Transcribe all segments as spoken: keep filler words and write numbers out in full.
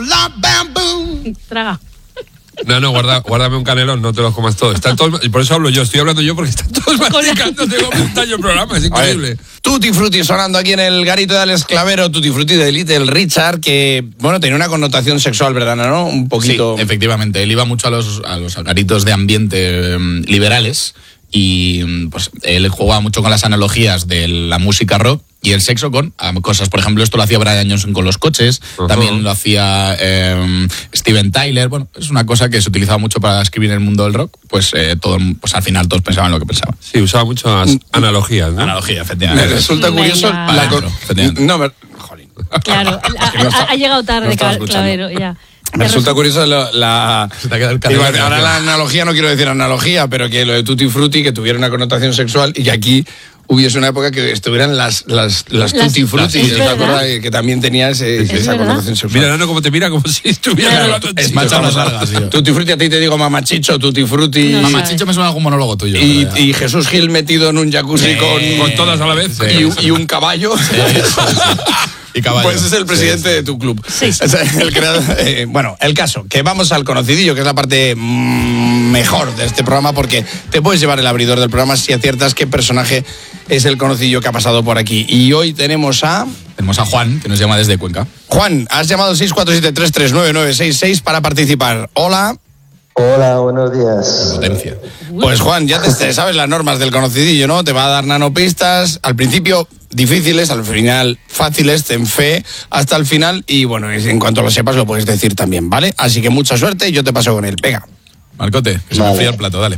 Traga. No, no, guarda, guárdame un canelón, no te los comas todos. Están todos, y por eso hablo yo, estoy hablando yo porque están todos masticando, tengo un tallo el programa, es increíble. Tutti Frutti sonando aquí en el garito de Alex Clavero, Tutti Frutti de Little Richard, que, bueno, tenía una connotación sexual, ¿verdad, no? Un poquito... Sí, efectivamente, él iba mucho a los, a los garitos de ambiente um, liberales y pues él jugaba mucho con las analogías de la música rock y el sexo con um, cosas, por ejemplo, esto lo hacía Brian Johnson con los coches, uh-huh. También lo hacía eh, Steven Tyler, bueno, es una cosa que se utilizaba mucho para escribir en el mundo del rock, pues eh, todo, pues al final todos pensaban lo que pensaban. Sí, usaba muchas analogías, ¿no? Analogía, efectivamente. Me resulta curioso Venga. la con... No, me... Jolín. Claro, ha, ha, ha llegado tarde, no Clavero, ya. Me resulta curioso la... la... Se te ha quedado el Digo, ahora la analogía, no quiero decir analogía, pero que lo de Tutti Frutti, que tuviera una connotación sexual y que aquí hubiese una época que estuvieran las, las, las, las Tutti Frutti, es verdad, que también tenía ese, esa verdad. connotación sexual. Mira, no, como te mira como si estuviera hablando en Es más largas, Tutti Frutti, a ti te digo mamachicho, Tutti Frutti. No, Mamachicho me suena algún monólogo tuyo. Y, y Jesús Gil metido en un jacuzzi Sí, con, con todas a la vez. y, Sí, y un caballo. Sí, sí, sí. Y caballo. Pues es el presidente sí, sí. de tu club. Sí, sí. O sea, el creador, eh, bueno, el caso, que vamos al conocidillo, que es la parte mmm, mejor de este programa, porque te puedes llevar el abridor del programa si aciertas qué personaje es el conocidillo que ha pasado por aquí. Y hoy tenemos a... Tenemos a Juan, que nos llama desde Cuenca. Juan, has llamado al seis cuatro siete tres tres nueve nueve seis seis para participar. Hola. Hola, buenos días. Potencia. Pues Juan, ya te, te sabes las normas del conocidillo, ¿no? Te va a dar nanopistas, al principio difíciles, al final fáciles, ten fe hasta el final y bueno, en cuanto lo sepas lo puedes decir también, ¿vale? Así que mucha suerte y yo te paso con él. Venga. Marcote, que se Vale. me enfría el plato, dale.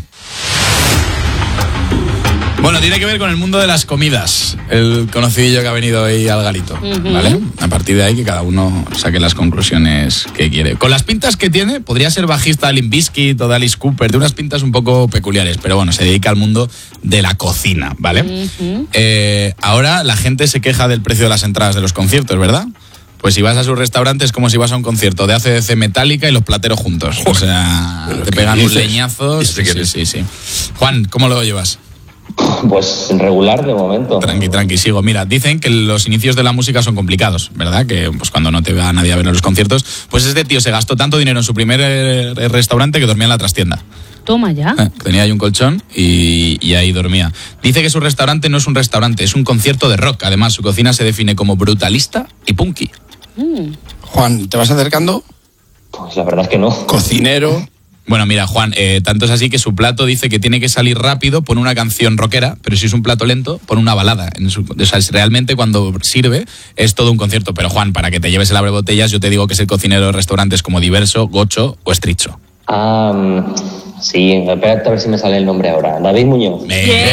Bueno, tiene que ver con el mundo de las comidas, el conocidillo que ha venido hoy al garito, Uh-huh. ¿vale? A partir de ahí que cada uno saque las conclusiones que quiere. Con las pintas que tiene, podría ser bajista de Limp Bizkit o de Alice Cooper, de unas pintas un poco peculiares, pero bueno, se dedica al mundo de la cocina, ¿vale? Uh-huh. Eh, ahora la gente se queja del precio de las entradas de los conciertos, ¿verdad? Pues si vas a su restaurante es como si vas a un concierto de A C D C Metallica y los plateros juntos. O sea, te pegan unos leñazos. Sí, sí, sí, sí. Juan, ¿cómo lo llevas? Pues regular de momento. Tranqui, tranqui, sigo. Mira, dicen que los inicios de la música son complicados, ¿verdad? Que pues cuando no te va nadie a ver los conciertos, pues este tío se gastó tanto dinero en su primer eh, restaurante que dormía en la trastienda. Toma ya. Eh, tenía ahí un colchón y, y ahí dormía. Dice que su restaurante no es un restaurante, es un concierto de rock. Además, su cocina se define como brutalista y punky. Mm. Juan, ¿te vas acercando? Pues la verdad es que no. Cocinero. Bueno, mira, Juan, eh, tanto es así que su plato dice que tiene que salir rápido, pone una canción rockera, pero si es un plato lento, pone una balada. En su, o sea, realmente cuando sirve es todo un concierto. Pero Juan, para que te lleves el abrebotellas, yo te digo que es el cocinero de restaurantes como Diverso, Gocho o Estricho. Ah, sí, espérate a ver si me sale el nombre ahora. David Muñoz.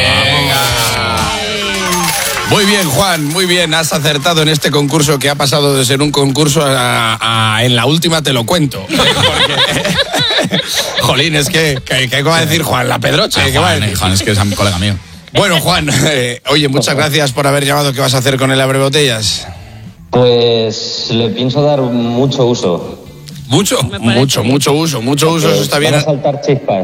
Muy bien, Juan, muy bien. Has acertado en este concurso que ha pasado de ser un concurso a, a en la última te lo cuento. Porque, jolín, es que, que, que ¿qué va a decir Juan? La Pedroche, Ah, ¿qué va a Juan, decir? eh, Juan, es que es mi colega mío. Bueno, Juan, eh, oye, muchas gracias por haber llamado. ¿Qué vas a hacer con el abrebotellas? Pues le pienso dar mucho uso. ¿Mucho? Me parece Mucho, bien. mucho uso, mucho uso, eso está bien. Van a saltar chispas.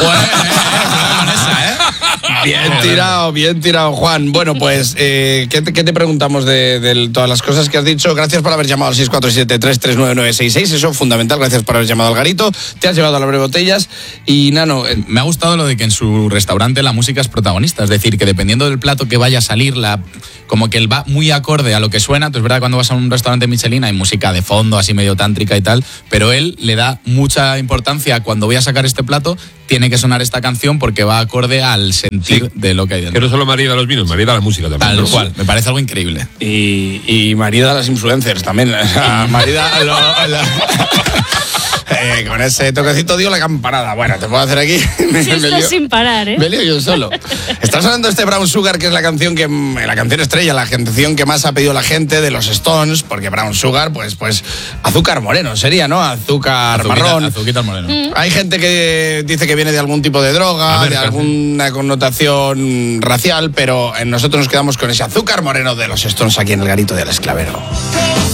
Bien tirado, bien tirado, Juan. Bueno, pues, eh, ¿qué, te, ¿qué te preguntamos de, de todas las cosas que has dicho? Gracias por haber llamado al seis cuatro siete tres tres nueve nueve seis seis, eso es fundamental. Gracias por haber llamado al garito. Te has llevado a la botellas y, Nano... Eh, Me ha gustado lo de que en su restaurante la música es protagonista, es decir, que dependiendo del plato que vaya a salir, la, como que él va muy acorde a lo que suena. Entonces, es verdad, cuando vas a un restaurante Michelin hay música de fondo, así medio tántrica y tal, pero él le da mucha importancia a cuando voy a sacar este plato, tiene que sonar esta canción porque va acorde al sentir Sí. de lo que hay dentro. Que no solo marida los vinos, marida la música también. Tal ¿no? cual, me parece algo increíble. y, y marida a las influencers también. O sea, marida a lo- a la- Eh, con ese toquecito dio la campanada. Bueno, te puedo hacer aquí. Me, Sí, me estás lío- sin parar, ¿eh? me lío yo solo. Está sonando este Brown Sugar, que es la canción que la canción estrella, la canción que más ha pedido la gente de los Stones, porque Brown Sugar, pues, pues azúcar moreno sería, ¿no? Azúcar Azuquita- marrón. Azuquita al moreno. Hay gente que dice que viene de algún tipo de droga, A ver, de alguna connotación racial, pero nosotros nos quedamos con ese azúcar moreno de los Stones aquí en el garito del Esclavero.